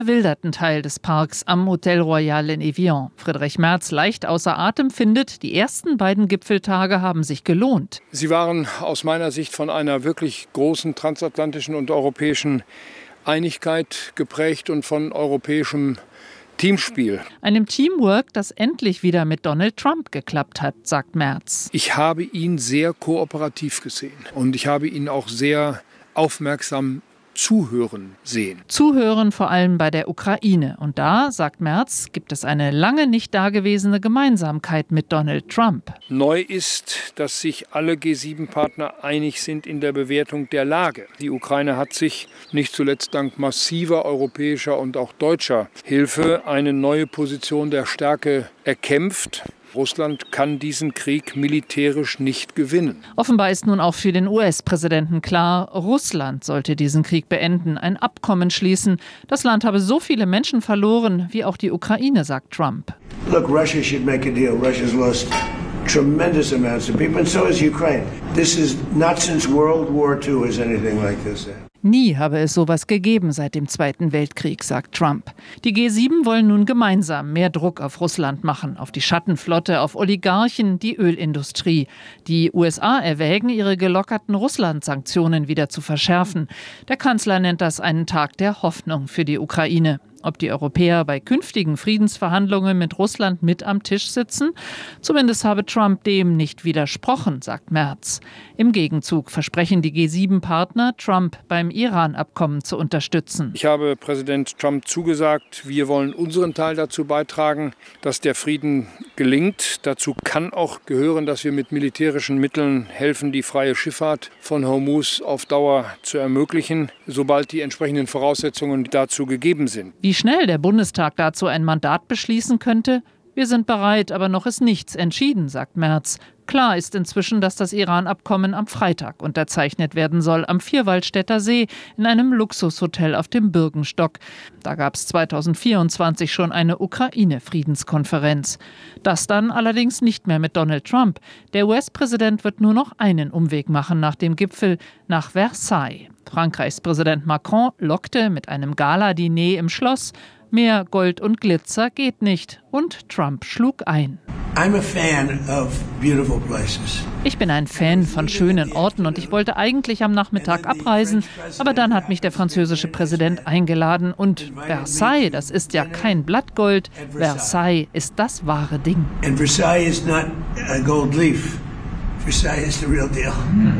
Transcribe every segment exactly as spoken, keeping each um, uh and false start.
wilderten Teil des Parks am Hotel Royal in Evian. Friedrich Merz, leicht außer Atem, findet, die ersten beiden Gipfeltage haben sich gelohnt. Sie waren aus meiner Sicht von einer wirklich großen transatlantischen und europäischen Einigkeit geprägt und von europäischem Teamspiel. Einem Teamwork, das endlich wieder mit Donald Trump geklappt hat, sagt Merz. Ich habe ihn sehr kooperativ gesehen und ich habe ihn auch sehr aufmerksam zuhören sehen. Zuhören vor allem bei der Ukraine. Und da, sagt Merz, gibt es eine lange nicht dagewesene Gemeinsamkeit mit Donald Trump. Neu ist, dass sich alle G sieben Partner einig sind in der Bewertung der Lage. Die Ukraine hat sich nicht zuletzt dank massiver europäischer und auch deutscher Hilfe eine neue Position der Stärke erkämpft. Russland kann diesen Krieg militärisch nicht gewinnen. Offenbar ist nun auch für den U S-Präsidenten klar, Russland sollte diesen Krieg beenden, ein Abkommen schließen. Das Land habe so viele Menschen verloren, wie auch die Ukraine, sagt Trump. Look, Russia should make a deal. Russia's lost tremendous amounts of people, and so has Ukraine. This is not since World War Two has anything like this. Nie habe es sowas gegeben seit dem Zweiten Weltkrieg, sagt Trump. Die G sieben wollen nun gemeinsam mehr Druck auf Russland machen, auf die Schattenflotte, auf Oligarchen, die Ölindustrie. Die U S A erwägen, ihre gelockerten Russland-Sanktionen wieder zu verschärfen. Der Kanzler nennt das einen Tag der Hoffnung für die Ukraine. Ob die Europäer bei künftigen Friedensverhandlungen mit Russland mit am Tisch sitzen? Zumindest habe Trump dem nicht widersprochen, sagt Merz. Im Gegenzug versprechen die G sieben Partner, Trump beim Iran-Abkommen zu unterstützen. Ich habe Präsident Trump zugesagt, wir wollen unseren Teil dazu beitragen, dass der Frieden gelingt. Dazu kann auch gehören, dass wir mit militärischen Mitteln helfen, die freie Schifffahrt von Hormuz auf Dauer zu ermöglichen, sobald die entsprechenden Voraussetzungen dazu gegeben sind. Wie schnell der Bundestag dazu ein Mandat beschließen könnte? Wir sind bereit, aber noch ist nichts entschieden, sagt Merz. Klar ist inzwischen, dass das Iran-Abkommen am Freitag unterzeichnet werden soll, am Vierwaldstätter See, in einem Luxushotel auf dem Bürgenstock. Da gab es zweitausendvierundzwanzig schon eine Ukraine-Friedenskonferenz. Das dann allerdings nicht mehr mit Donald Trump. Der U S-Präsident wird nur noch einen Umweg machen nach dem Gipfel, nach Versailles. Frankreichs Präsident Macron lockte mit einem Gala-Diner im Schloss. Mehr Gold und Glitzer geht nicht. Und Trump schlug ein. I'm a fan of beautiful places. Ich bin ein Fan von schönen Orten und ich wollte eigentlich am Nachmittag abreisen, aber dann hat mich der französische Präsident eingeladen und Versailles, das ist ja kein Blattgold, Versailles ist das wahre Ding. And Versailles is not a gold leaf. Versailles is the real deal.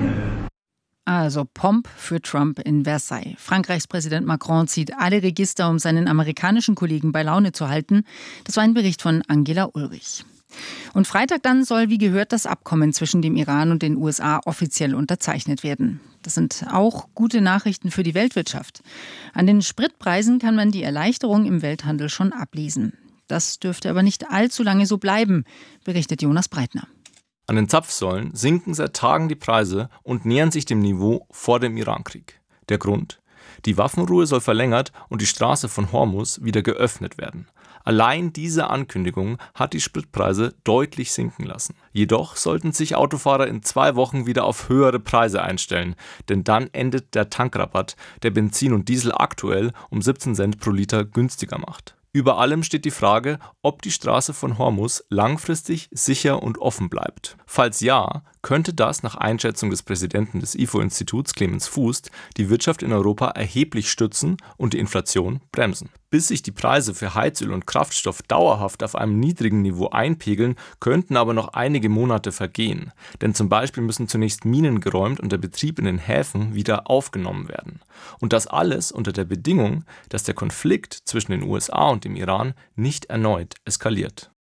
Also Pomp für Trump in Versailles. Frankreichs Präsident Macron zieht alle Register, um seinen amerikanischen Kollegen bei Laune zu halten. Das war ein Bericht von Angela Ulrich. Und Freitag dann soll, wie gehört, das Abkommen zwischen dem Iran und den U S A offiziell unterzeichnet werden. Das sind auch gute Nachrichten für die Weltwirtschaft. An den Spritpreisen kann man die Erleichterung im Welthandel schon ablesen. Das dürfte aber nicht allzu lange so bleiben, berichtet Jonas Breitner. An den Zapfsäulen sinken seit Tagen die Preise und nähern sich dem Niveau vor dem Irankrieg. Der Grund? Die Waffenruhe soll verlängert und die Straße von Hormuz wieder geöffnet werden. Allein diese Ankündigung hat die Spritpreise deutlich sinken lassen. Jedoch sollten sich Autofahrer in zwei Wochen wieder auf höhere Preise einstellen, denn dann endet der Tankrabatt, der Benzin und Diesel aktuell um siebzehn Cent pro Liter günstiger macht. Über allem steht die Frage, ob die Straße von Hormuz langfristig sicher und offen bleibt. Falls ja, könnte das nach Einschätzung des Präsidenten des I F O-Instituts Clemens Fuß die Wirtschaft in Europa erheblich stützen und die Inflation bremsen. Bis sich die Preise für Heizöl und Kraftstoff dauerhaft auf einem niedrigen Niveau einpegeln, könnten aber noch einige Monate vergehen. Denn zum Beispiel müssen zunächst Minen geräumt und der Betrieb in den Häfen wieder aufgenommen werden. Und das alles unter der Bedingung, dass der Konflikt zwischen den U S A und dem Iran nicht erneut eskaliert.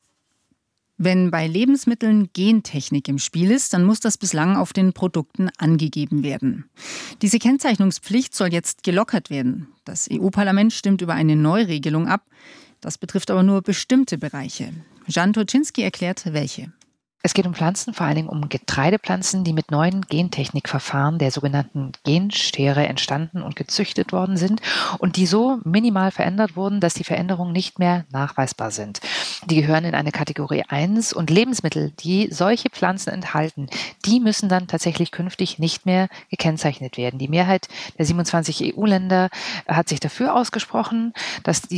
Wenn bei Lebensmitteln Gentechnik im Spiel ist, dann muss das bislang auf den Produkten angegeben werden. Diese Kennzeichnungspflicht soll jetzt gelockert werden. Das E U-Parlament stimmt über eine Neuregelung ab. Das betrifft aber nur bestimmte Bereiche. Jan Toczynski erklärt, welche. Es geht um Pflanzen, vor allen Dingen um Getreidepflanzen, die mit neuen Gentechnikverfahren der sogenannten Genschere entstanden und gezüchtet worden sind und die so minimal verändert wurden, dass die Veränderungen nicht mehr nachweisbar sind. Die gehören in eine Kategorie eins und Lebensmittel, die solche Pflanzen enthalten, die müssen dann tatsächlich künftig nicht mehr gekennzeichnet werden. Die Mehrheit der siebenundzwanzig E U-Länder hat sich dafür ausgesprochen, dass dies